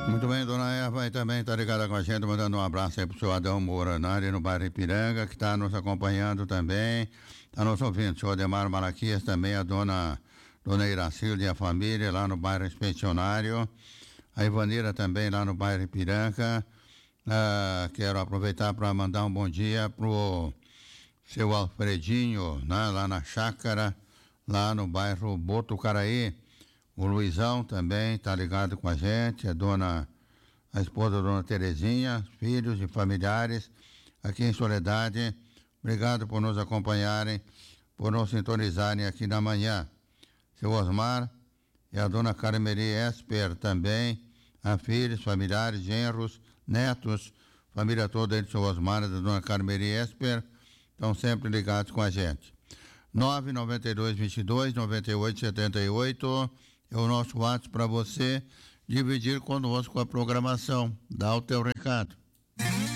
Muito bem, dona Eva, e também está ligada com a gente, mandando um abraço aí pro seu Adão Moura, no bairro Ipiranga, que está nos acompanhando também, está nos ouvindo, o senhor Ademar Malaquias, também a dona Iracilde e a família lá no bairro Expedicionário, a Ivanira também lá no bairro Ipiranga. Quero aproveitar para mandar um bom dia pro seu Alfredinho, né, lá na chácara, lá no bairro Botucaraí. O Luizão também está ligado com a gente, a esposa da dona Terezinha, filhos e familiares aqui em Soledade. Obrigado por nos acompanharem, por nos sintonizarem aqui na manhã. Seu Osmar e a dona Carmeli Esper também, a filhos, familiares, genros, netos, família toda aí do seu Osmar e da dona Carmeli Esper, estão sempre ligados com a gente. 992-22-9878 é o nosso WhatsApp para você dividir conosco a programação. Dá o teu recado.